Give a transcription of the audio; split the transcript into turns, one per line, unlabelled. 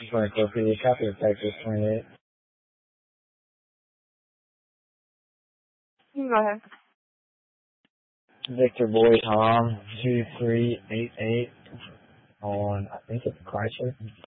24 copy of Texas 28.
You can go ahead.
Victor Boy Tom 2388 on, I think it's Chrysler.